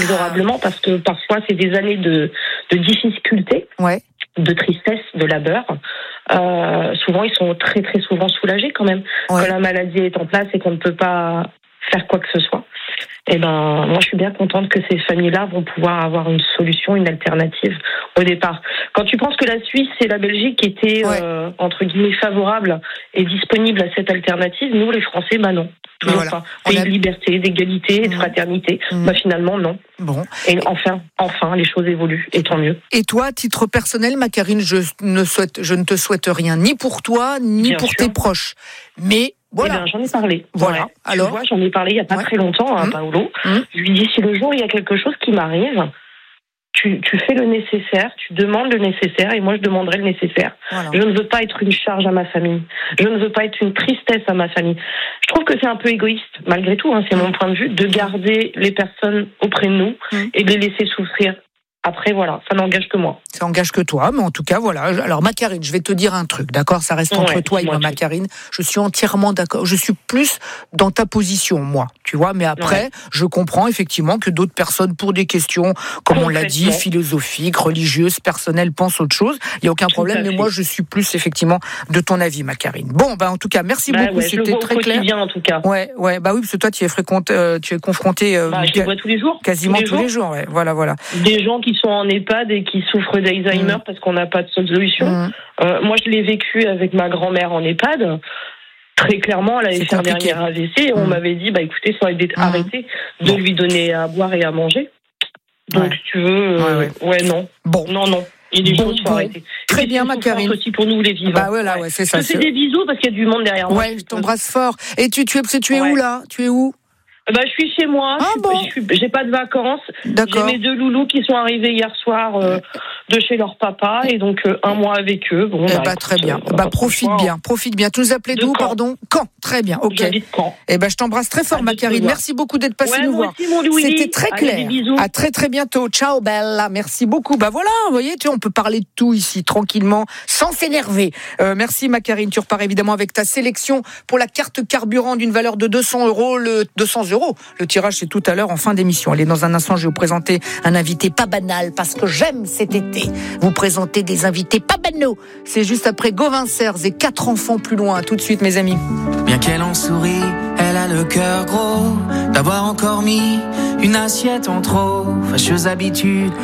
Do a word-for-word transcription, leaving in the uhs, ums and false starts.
inexorablement parce que parfois c'est des années de, de difficultés, ouais. de tristesse, de labeur. Euh, souvent, ils sont très très souvent soulagés quand même. Ouais. Quand la maladie est en place et qu'on ne peut pas faire quoi que ce soit. Et ben, moi, je suis bien contente que ces familles-là vont pouvoir avoir une solution, une alternative au départ. Quand tu penses que la Suisse et la Belgique étaient ouais. euh, entre guillemets favorables et disponibles à cette alternative, nous, les Français, bah non. Toujours voilà. pas. Pays a... de liberté, d'égalité et de mmh. fraternité. Mmh. Bah finalement, non. Bon. Et enfin, enfin, les choses évoluent, et tant mieux. Et toi, à titre personnel, Macarine, je ne souhaite, je ne te souhaite rien, ni pour toi, ni bien pour sûr. Tes proches. Mais voilà. Eh bien, j'en ai parlé. Voilà. Ouais. Alors, tu vois, j'en ai parlé il y a pas ouais. très longtemps à mmh. Paolo. Mmh. Je lui dis si le jour il y a quelque chose qui m'arrive, tu, tu fais le nécessaire, tu demandes le nécessaire, et moi je demanderai le nécessaire. Voilà. Je ne veux pas être une charge à ma famille. Je ne veux pas être une tristesse à ma famille. Je trouve que c'est un peu égoïste, malgré tout, hein, c'est mmh. mon point de vue, de garder les personnes auprès de nous mmh. et de les laisser souffrir. Après, voilà, ça n'engage que moi. Ça n'engage que toi, mais en tout cas, voilà. Alors, Macarine, je vais te dire un truc, d'accord ? Ça reste entre ouais, toi et moi, Macarine. Je suis entièrement d'accord. Je suis plus dans ta position, moi, tu vois. Mais après, ouais. je comprends effectivement que d'autres personnes, pour des questions, comme on l'a dit, philosophiques, religieuses, personnelles, pensent autre chose. Il n'y a aucun tout problème, mais moi, je suis plus effectivement de ton avis, Macarine. Bon, bah, en tout cas, merci bah, beaucoup. Ouais, C'était je le vois très au clair. Quotidien, en tout cas. Ouais, ouais, bah oui, parce que toi, tu es fréquente, euh, tu es confronté. Euh, bah, je les vois tous les jours. Quasiment tous les jours, tous les jours ouais. Voilà, voilà. Des gens qui sont en EHPAD et qui souffrent d'Alzheimer mmh. parce qu'on n'a pas de solution. Mmh. Euh, moi, je l'ai vécu avec ma grand-mère en EHPAD. Très clairement, elle avait fait un dernier A V C et on mmh. m'avait dit, bah écoutez, ça aurait été mmh. arrêté de bon. lui donner à boire et à manger. Donc, ouais. tu veux, euh, ouais, ouais. ouais, non. Bon. Non, non. Et les bon, choses bon. faut arrêter. Très et bien, Macarine. aussi pour nous, les vivants. Bah voilà, ouais, ouais c'est ça. Je te fais des bisous parce qu'il y a du monde derrière moi. Ouais, je t'embrasse fort. Et tu, tu es, tu es ouais. où, là? Tu es où? Bah, je suis chez moi, ah, je, bon. je suis, j'ai pas de vacances. D'accord. J'ai mes deux loulous qui sont arrivés hier soir euh, de chez leur papa et donc euh, un mois avec eux. Bon, eh bah, bah, écoute, très bien. Euh, bah profite bien, profite bien. Tu nous appelais d'où, pardon? Caen. Très bien, ok. J'habite Caen. Eh ben je t'embrasse très fort, Macarine. Merci beaucoup d'être passée ouais, nous voir. Aussi, mon Louis. C'était très clair. Allez, bisous. À très très bientôt. Ciao bella. Merci beaucoup. Bah voilà, vous voyez, tu vois, on peut parler de tout ici tranquillement, sans s'énerver. Euh, merci Macarine. Tu repars évidemment avec ta sélection pour la carte carburant d'une valeur de deux cents euros. Le deux cents euros. Le tirage c'est tout à l'heure en fin d'émission. Allez, dans un instant, je vais vous présenter un invité pas banal parce que j'aime cet été vous présenter des invités pas banaux. C'est juste après Gauvin Serres et quatre enfants plus loin. Tout de suite, mes amis. Bien qu'elle en sourit, elle a le cœur gros d'avoir encore mis une assiette en trop. Fâcheuse habitude